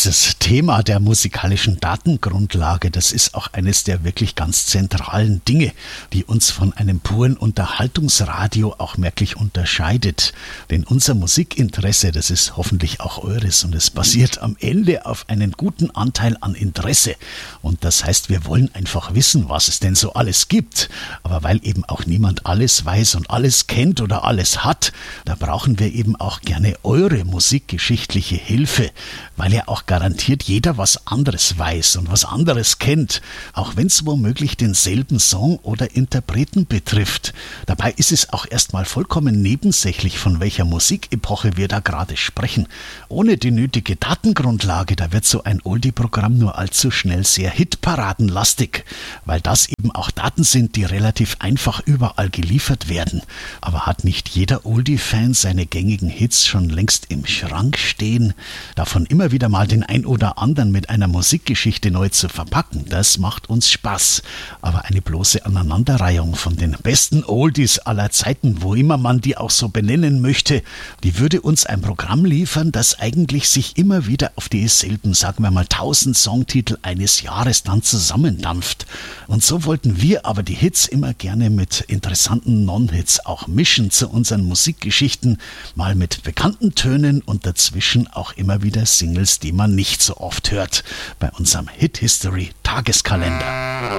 dieses Thema der musikalischen Datengrundlage, das ist auch eines der wirklich ganz zentralen Dinge, die uns von einem puren Unterhaltungsradio auch merklich unterscheidet. Denn unser Musikinteresse, das ist hoffentlich auch eures und es basiert am Ende auf einen guten Anteil an Interesse. Und das heißt, wir wollen einfach wissen, was es denn so alles gibt. Aber weil eben auch niemand alles weiß und alles kennt oder alles hat, da brauchen wir eben auch gerne eure musikgeschichtliche Hilfe, weil ja auch garantiert jeder was anderes weiß und was anderes kennt, auch wenn es womöglich denselben Song oder Interpreten betrifft. Dabei ist es auch erstmal vollkommen nebensächlich, von welcher Musikepoche wir da gerade sprechen. Ohne die nötige Datengrundlage, da wird so ein Oldie-Programm nur allzu schnell sehr hitparadenlastig, weil das eben auch Daten sind, die relativ einfach überall geliefert werden. Aber hat nicht jeder Oldie-Fan seine gängigen Hits schon längst im Schrank stehen? Davon immer wieder mal den ein oder anderen mit einer Musikgeschichte neu zu verpacken, das macht uns Spaß. Aber eine bloße Aneinanderreihung von den besten Oldies aller Zeiten, wo immer man die auch so benennen möchte, die würde uns ein Programm liefern, das eigentlich sich immer wieder auf dieselben, sagen wir mal, 1000 Songtitel eines Jahres dann zusammendampft. Und so wollten wir aber die Hits immer gerne mit interessanten Non-Hits auch mischen zu unseren Musikgeschichten, mal mit bekannten Tönen und dazwischen auch immer wieder Singles, die man nicht so oft hört, bei unserem Hit History Tageskalender.